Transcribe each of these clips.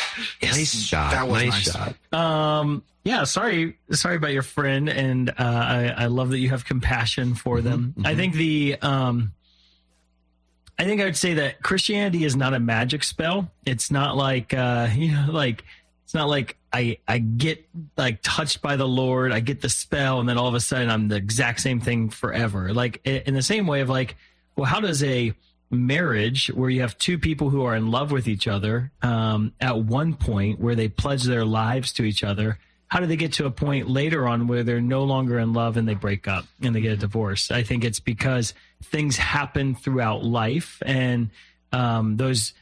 Yes. Nice shot. That was nice shot. Yeah, sorry about your friend, and I love that you have compassion for them. I think I would say that Christianity is not a magic spell. It's not like it's not like I get like touched by the Lord, I get the spell, and then all of a sudden I'm the exact same thing forever. Like in the same way of like, well, how does a marriage where you have two people who are in love with each other at one point where they pledge their lives to each other, how do they get to a point later on where they're no longer in love and they break up and they get a divorce? I think it's because things happen throughout life, and those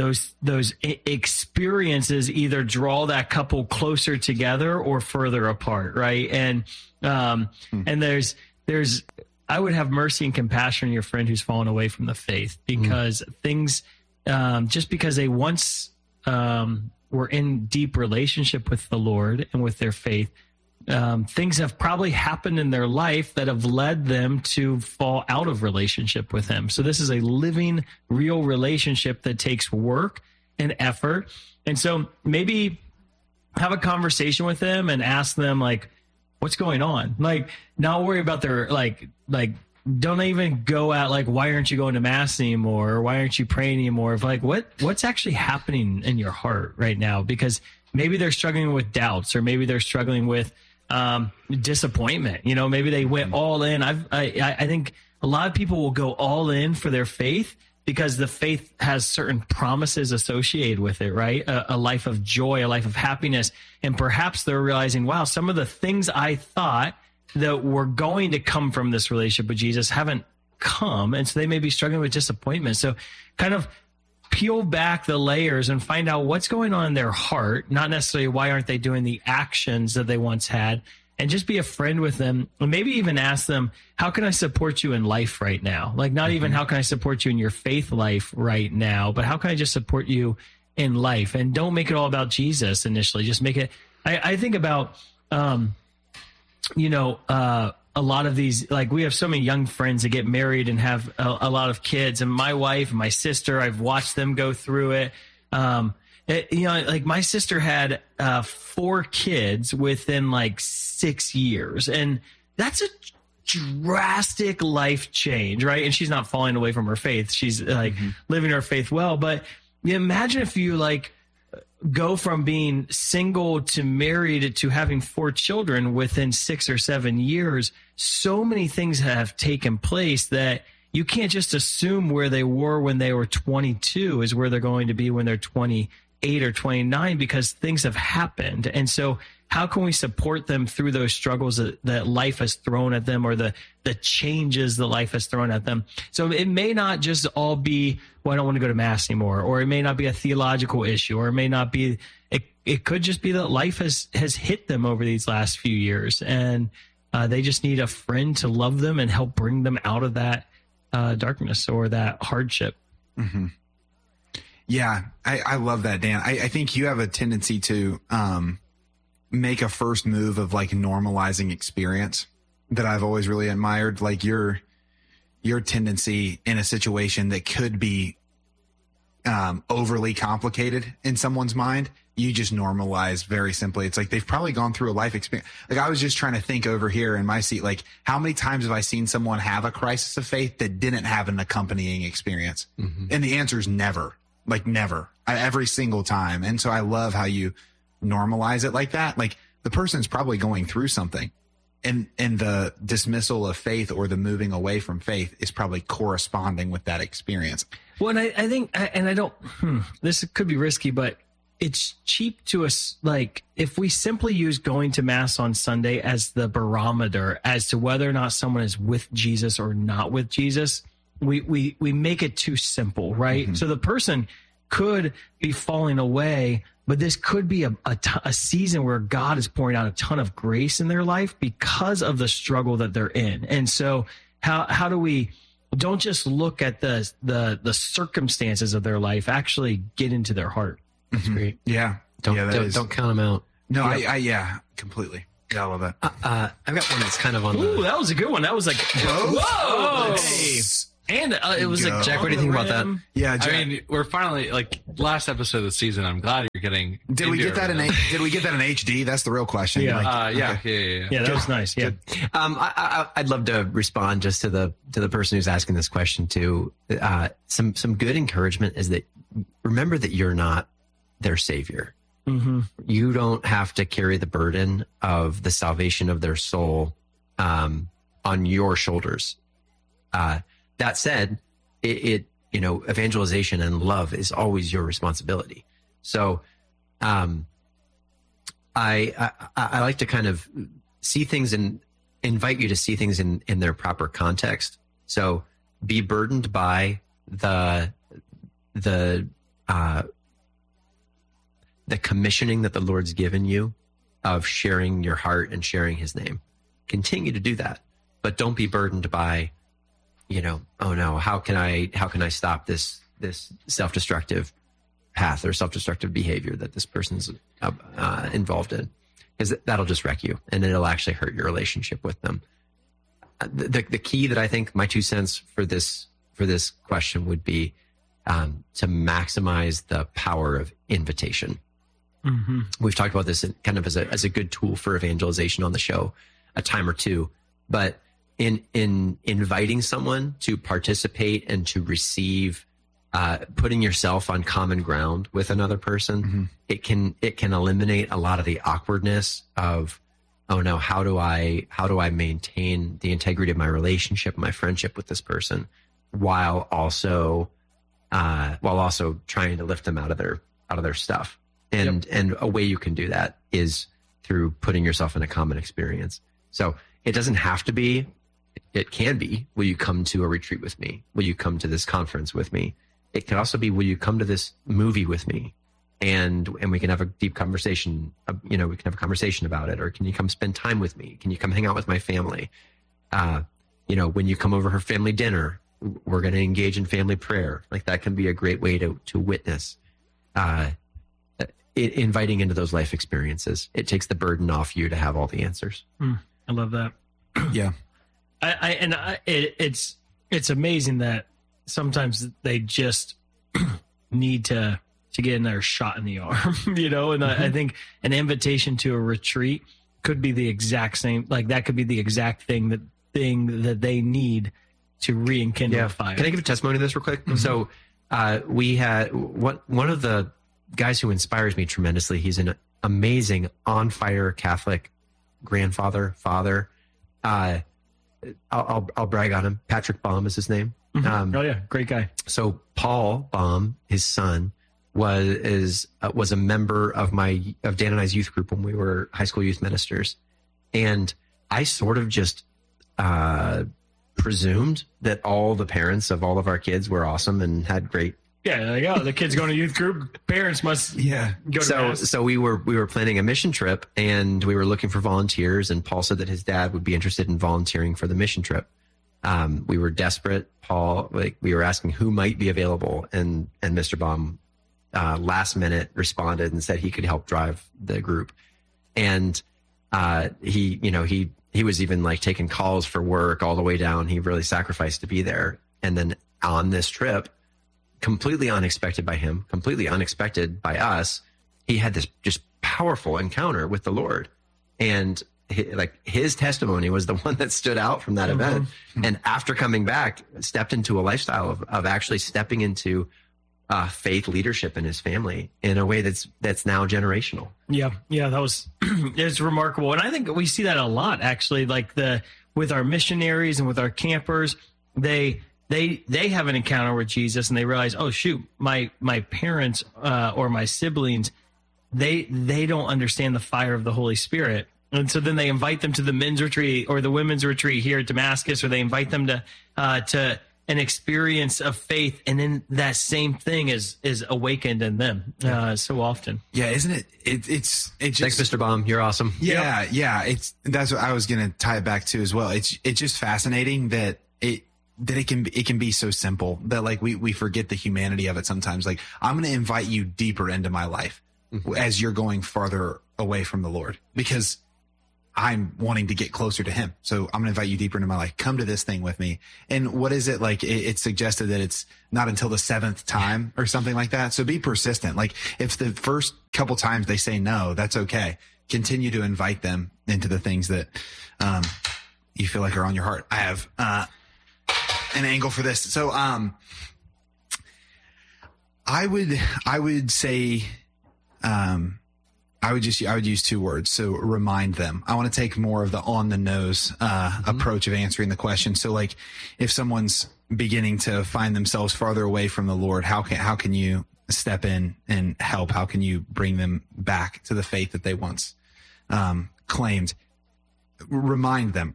experiences either draw that couple closer together or further apart, right? And there's I would have mercy and compassion on your friend who's fallen away from the faith, because things just because they once were in deep relationship with the Lord and with their faith, things have probably happened in their life that have led them to fall out of relationship with him. So this is a living, real relationship that takes work and effort. And so maybe have a conversation with them and ask them, like, what's going on? Like, not worry about their, like, don't even go at like, why aren't you going to mass anymore? Or why aren't you praying anymore? Of like, what's actually happening in your heart right now? Because maybe they're struggling with doubts, or maybe they're struggling with disappointment. You know, maybe they went all in. I think a lot of people will go all in for their faith because the faith has certain promises associated with it, right? A life of joy, a life of happiness. And perhaps they're realizing, wow, some of the things I thought that were going to come from this relationship with Jesus haven't come. And so they may be struggling with disappointment. So kind of peel back the layers and find out what's going on in their heart, not necessarily why aren't they doing the actions that they once had, and just be a friend with them. And maybe even ask them, how can I support you in life right now? Like, not even how can I support you in your faith life right now, but how can I just support you in life? And don't make it all about Jesus initially. Just make it, I think about, a lot of these, like, we have so many young friends that get married and have a lot of kids, and my wife and my sister, I've watched them go through it. Like my sister had 4 kids within like 6 years, and that's a drastic life change, right? And she's not falling away from her faith. She's like living her faith well. But imagine if you like go from being single to married to having 4 children within 6 or 7 years. So many things have taken place that you can't just assume where they were when they were 22 is where they're going to be when they're 28 or 29, because things have happened. And so how can we support them through those struggles that life has thrown at them, or the changes that life has thrown at them? So it may not just all be, well, I don't want to go to mass anymore, or it may not be a theological issue, or it may not be, it could just be that life has hit them over these last few years, and they just need a friend to love them and help bring them out of that darkness or that hardship. Mm-hmm. Yeah, I love that, Dan. I think you have a tendency to make a first move of like normalizing experience that I've always really admired. Like your tendency in a situation that could be overly complicated in someone's mind, you just normalize very simply. It's like they've probably gone through a life experience. Like I was just trying to think over here in my seat, like how many times have I seen someone have a crisis of faith that didn't have an accompanying experience? Mm-hmm. And the answer is never. Like never, every single time. And so I love how you normalize it like that. Like the person's probably going through something, and the dismissal of faith or the moving away from faith is probably corresponding with that experience. well, and I think, and I don't, this could be risky, but it's cheap to us. Like, if we simply use going to mass on Sunday as the barometer as to whether or not someone is with Jesus or not with Jesus, we make it too simple, right? Mm-hmm. So the person could be falling away, but this could be a season where God is pouring out a ton of grace in their life because of the struggle that they're in. And so how do we don't just look at the circumstances of their life, actually get into their heart. That's great. Yeah. Don't count them out. No, yeah. Completely. Yeah, I love that. I've got one that's kind of on Ooh, that was a good one. That was like, whoa! And it was like, Jack, what do you think about that? Yeah, Jack. I mean, we're finally like last episode of the season. I'm glad you're getting. Did we get that in HD? That's the real question. Yeah. Yeah, Yeah, that was nice. Yeah. I'd love to respond just to the person who's asking this question too. Some good encouragement is that remember that you're not their savior. Mm-hmm. You don't have to carry the burden of the salvation of their soul on your shoulders. That said, evangelization and love is always your responsibility. So, I like to kind of see things and invite you to see things in their proper context. So be burdened by the commissioning that the Lord's given you of sharing your heart and sharing his name. Continue to do that, but don't be burdened by, oh no, how can I stop this self-destructive path or self-destructive behavior that this person's involved in? Because that'll just wreck you and it'll actually hurt your relationship with them. The key that I think, my 2 cents for this question would be to maximize the power of invitation. Mm-hmm. We've talked about this kind of as a good tool for evangelization on the show a time or two, but in inviting someone to participate and to receive, putting yourself on common ground with another person, it can eliminate a lot of the awkwardness of, oh no, how do I maintain the integrity of my relationship, my friendship with this person, while also trying to lift them out of their stuff. And a way you can do that is through putting yourself in a common experience. So it doesn't have to be, it can be, will you come to a retreat with me? Will you come to this conference with me? It can also be, will you come to this movie with me? And we can have a deep conversation, we can have a conversation about it. Or can you come spend time with me? Can you come hang out with my family? When you come over for family dinner, we're going to engage in family prayer. Like that can be a great way to witness, inviting into those life experiences. It takes the burden off you to have all the answers. I love that. Yeah. It's amazing that sometimes they just need to get another shot in the arm, and I think an invitation to a retreat could be the exact same, like that could be the exact thing that they need to rekindle the fire. Can I give a testimony to this real quick? Mm-hmm. So we had one of the guys who inspires me tremendously. He's an amazing on-fire Catholic grandfather, father. I'll brag on him. Patrick Baum is his name. Mm-hmm. Great guy. So Paul Baum, his son, was a member of Dan and I's youth group when we were high school youth ministers, and I sort of just presumed that all the parents of all of our kids were awesome and had great. Yeah, there you go. The kids going to youth group, parents must go to mass. So we were planning a mission trip and we were looking for volunteers, and Paul said that his dad would be interested in volunteering for the mission trip. We were desperate. Paul, we were asking who might be available, and Mr. Baum last minute responded and said he could help drive the group. And he was even like taking calls for work all the way down. He really sacrificed to be there. And then on this trip, completely unexpected by him, completely unexpected by us, he had this just powerful encounter with the Lord. And his testimony was the one that stood out from that event. And after coming back, stepped into a lifestyle of actually stepping into faith leadership in his family in a way that's now generational. Yeah, that was it's remarkable, and I think we see that a lot actually. Like with our missionaries and with our campers, they have an encounter with Jesus and they realize, oh shoot, my parents or my siblings, they don't understand the fire of the Holy Spirit. And so then they invite them to the men's retreat or the women's retreat here at Damascus, or they invite them to an experience of faith, and then that same thing is awakened in them so often. Yeah, isn't it? It's just, thanks, Mr. Baum. You're awesome. Yeah. That's what I was going to tie it back to as well. It's just fascinating that it can be so simple that like we forget the humanity of it sometimes. Like, I'm going to invite you deeper into my life as you're going farther away from the Lord, because I'm wanting to get closer to him. So I'm going to invite you deeper into my life. Come to this thing with me. And what is it like? It's suggested that it's not until the 7th time or something like that. So be persistent. Like if the first couple times they say no, that's okay. Continue to invite them into the things that, you feel like are on your heart. I have, an angle for this. So, I would say, I would use 2 words. So remind them. I want to take more of the on the nose, approach of answering the question. So like if someone's beginning to find themselves farther away from the Lord, how can you step in and help? How can you bring them back to the faith that they once, claimed? Remind them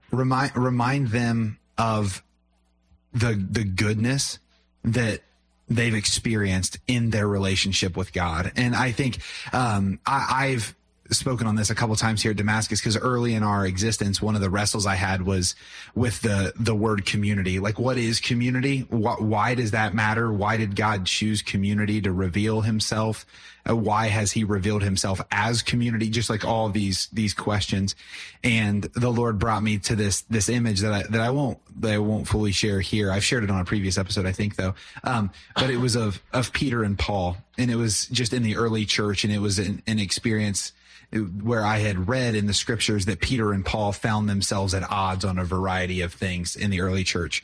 of the goodness that they've experienced in their relationship with God. And I think, I've spoken on this a couple times here at Damascus, because early in our existence, one of the wrestles I had was with the word community. Like, what is community? Why does that matter? Why did God choose community to reveal himself? Why has he revealed himself as community? Just like all these questions. And the Lord brought me to this image that I won't fully share here. I've shared it on a previous episode, I think, though. But it was of Peter and Paul, and it was just in the early church, and it was an experience where I had read in the scriptures that Peter and Paul found themselves at odds on a variety of things in the early church.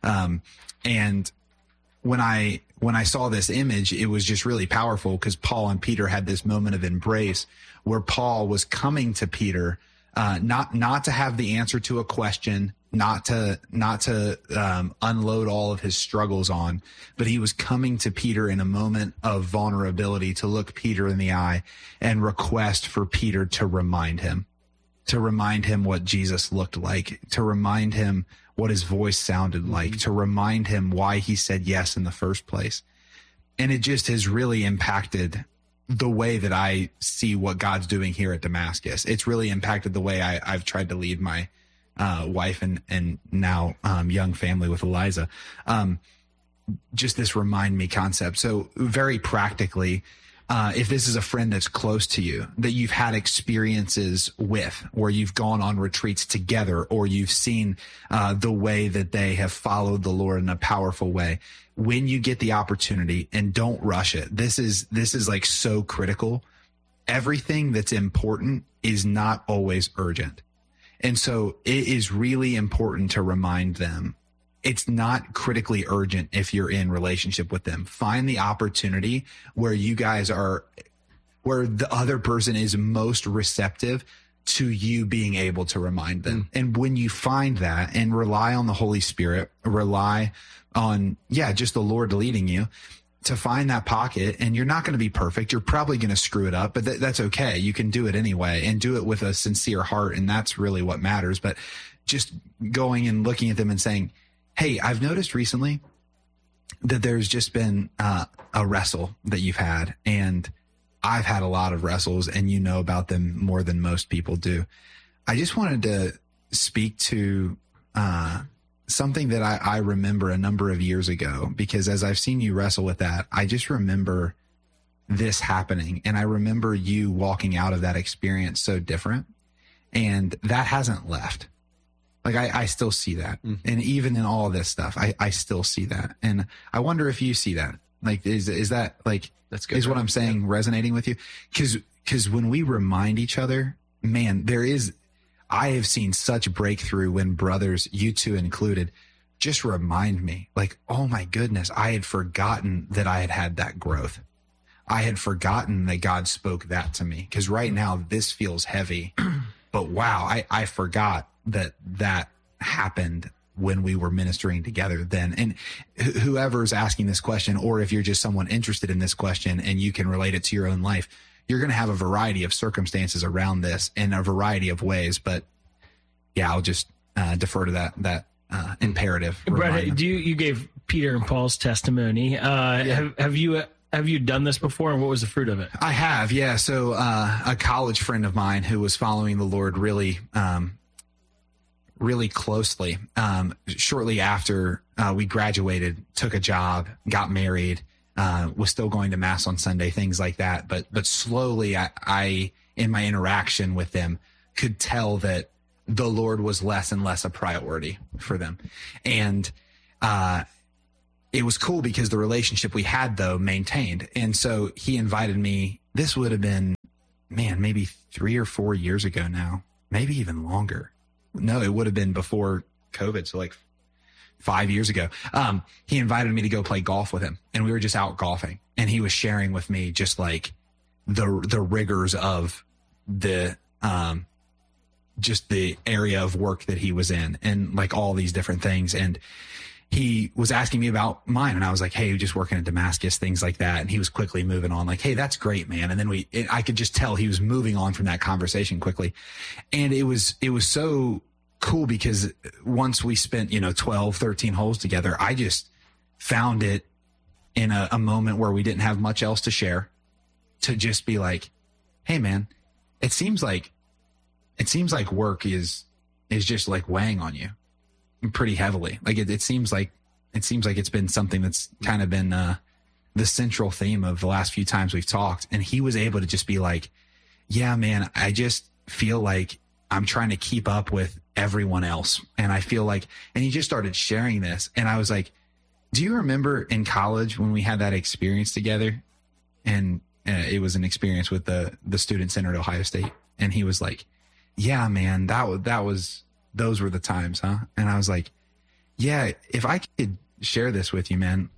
And when I saw this image, it was just really powerful, because Paul and Peter had this moment of embrace where Paul was coming to Peter, not to have the answer to a question, not to unload all of his struggles on, but he was coming to Peter in a moment of vulnerability to look Peter in the eye and request for Peter to remind him what Jesus looked like, to remind him what his voice sounded like, to remind him why he said yes in the first place. And it just has really impacted the way that I see what God's doing here at Damascus. It's really impacted the way I've tried to lead my wife and now young family with Eliza. Just this remind me concept. So very practically, if this is a friend that's close to you, that you've had experiences with, or you've gone on retreats together, or you've seen the way that they have followed the Lord in a powerful way, when you get the opportunity, and don't rush it. This is like so critical. Everything that's important is not always urgent. And so it is really important to remind them it's not critically urgent if you're in relationship with them. Find the opportunity where you guys are, where the other person is most receptive to you being able to remind them. And when you find that, and rely on the Holy Spirit, rely on, just the Lord leading you to find that pocket. And you're not going to be perfect. You're probably going to screw it up, but that's okay. You can do it anyway, and do it with a sincere heart. And that's really what matters. But just going and looking at them and saying, hey, I've noticed recently that there's just been a wrestle that you've had, and I've had a lot of wrestles, and you know about them more than most people do. I just wanted to speak to something that I remember a number of years ago, because as I've seen you wrestle with that, I just remember this happening, and I remember you walking out of that experience so different, and that hasn't left. Like I still see that. And even in all of this stuff, I still see that. And I wonder if you see that. Like, is that like, that's good, is what I'm saying resonating with you? Cause when we remind each other, man, I have seen such breakthrough when brothers, you two included, just remind me, like, oh my goodness, I had forgotten that I had that growth. I had forgotten that God spoke that to me. Cause right now this feels heavy, but wow, I forgot that happened when we were ministering together then. And whoever's asking this question, or if you're just someone interested in this question and you can relate it to your own life, you're going to have a variety of circumstances around this in a variety of ways. But I'll just defer to that imperative. Brett, you gave Peter and Paul's testimony. Have you done this before, and what was the fruit of it? I have. Yeah. So a college friend of mine who was following the Lord really closely, shortly after we graduated, took a job, got married, was still going to mass on Sunday, things like that. But slowly I in my interaction with them could tell that the Lord was less and less a priority for them. And it was cool because the relationship we had, though, maintained. And so he invited me. This would have been, man, maybe 3 or 4 years ago now, maybe even longer. No, it would have been before COVID. So like 5 years ago. He invited me to go play golf with him, and we were just out golfing, and he was sharing with me just like the rigors of the just the area of work that he was in, and like all these different things. And he was asking me about mine, and I was like, hey, just working at Damascus, things like that. And he was quickly moving on, like, hey, that's great, man. And then I could just tell he was moving on from that conversation quickly. And it was so cool because once we spent, 12, 13 holes together, I just found it in a moment where we didn't have much else to share, to just be like, hey, man, it seems like work is just like weighing on you pretty heavily. Like it seems like it's been something that's kind of been the central theme of the last few times we've talked. And he was able to just be like, yeah, man, I just feel like I'm trying to keep up with everyone else. And I feel like, and he just started sharing this. And I was like, do you remember in college when we had that experience together? And it was an experience with the Student Center at Ohio State. And he was like, yeah, man, those were the times, huh? And I was like, yeah, if I could share this with you, man,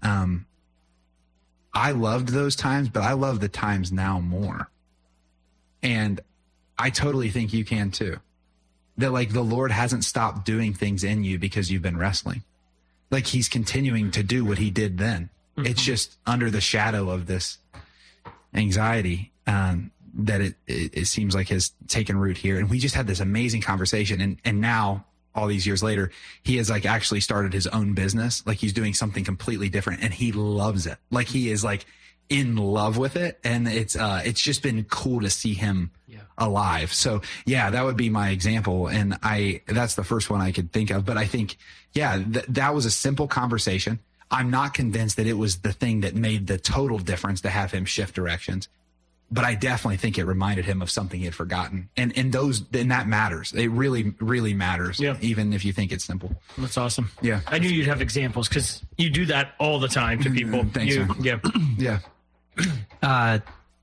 I loved those times, but I love the times now more. And I totally think you can too. That like the Lord hasn't stopped doing things in you because you've been wrestling. Like he's continuing to do what he did then. Mm-hmm. It's just under the shadow of this anxiety that it seems like has taken root here. And we just had this amazing conversation. And now all these years later, he has like actually started his own business. Like he's doing something completely different and he loves it. Like he is like in love with it. And it's just been cool to see him alive. So yeah, that would be my example. And that's the first one I could think of, but I think, yeah, that was a simple conversation. I'm not convinced that it was the thing that made the total difference to have him shift directions. But I definitely think it reminded him of something he had forgotten. And that matters. It really, really matters. Yeah. Even if you think it's simple. That's awesome. Yeah. I knew you'd have examples because you do that all the time to people. Thanks, man. Yeah. Yeah.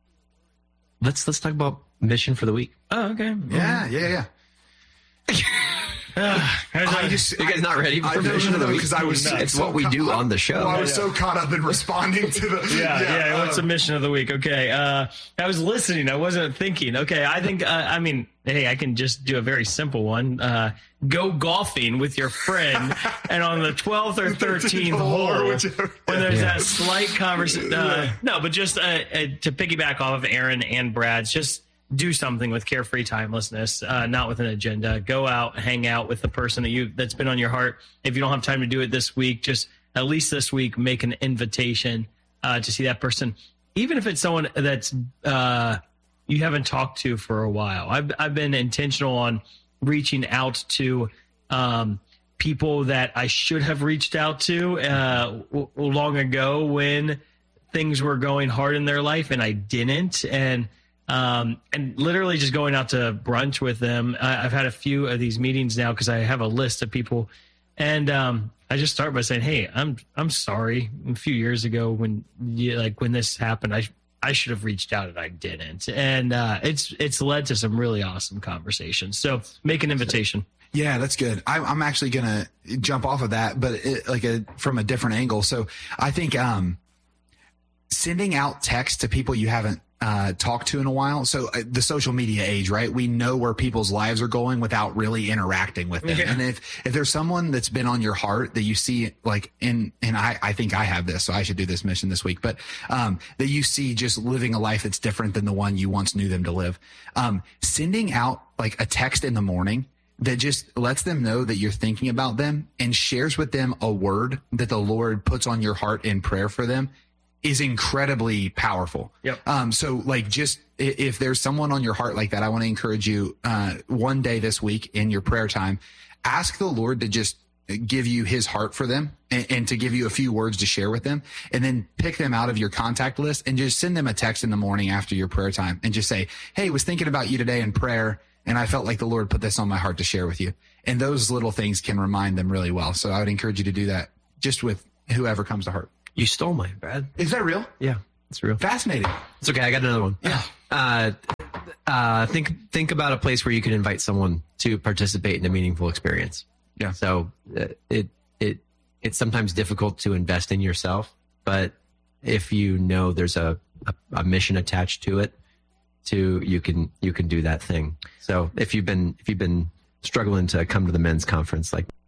Let's talk about mission for the week. Oh, okay. Yeah. You guys not ready for mission of the week? Because I was. It's what we do on the show. Well, I was so caught up in responding to the. Yeah. What's the mission of the week? Okay. I was listening. I wasn't thinking. Okay. I think. Hey, I can just do a very simple one. Go golfing with your friend, and on the 12th or 13th hole, when there's that slight conversation. No, but just to piggyback off of Aaron and Brad's, just do something with carefree timelessness, not with an agenda. Go out, hang out with the person that's been on your heart. If you don't have time to do it this week, just at least this week, make an invitation to see that person, even if it's someone that's you haven't talked to for a while. I've been intentional on reaching out to people that I should have reached out to long ago when things were going hard in their life, and I didn't. And literally just going out to brunch with them. I've had a few of these meetings now because I have a list of people, and I just start by saying, "Hey, I'm sorry. A few years ago when this happened, I should have reached out and I didn't." And it's led to some really awesome conversations. So make an invitation. Yeah, that's good. I'm actually gonna jump off of that, but from a different angle. So I think sending out text to people you haven't talked to in a while. So the social media age, right? We know where people's lives are going without really interacting with them. Yeah. And if there's someone that's been on your heart that you see like and I think I have this, so I should do this mission this week, but that you see just living a life that's different than the one you once knew them to live. Sending out like a text in the morning that just lets them know that you're thinking about them and shares with them a word that the Lord puts on your heart in prayer for them is incredibly powerful. Yep. So like just if there's someone on your heart like that, I want to encourage you one day this week in your prayer time, ask the Lord to just give you his heart for them and to give you a few words to share with them, and then pick them out of your contact list and just send them a text in the morning after your prayer time and just say, "Hey, was thinking about you today in prayer. And I felt like the Lord put this on my heart to share with you. And those little things can remind them really well. So I would encourage you to do that just with whoever comes to heart. You stole mine, Brad. Is that real? Yeah, it's real. Fascinating. It's okay. I got another one. Yeah. Think about a place where you could invite someone to participate in a meaningful experience. Yeah. So it's sometimes difficult to invest in yourself, but if you know there's a mission attached to it, you can do that thing. So if you've been struggling to come to the men's conference, like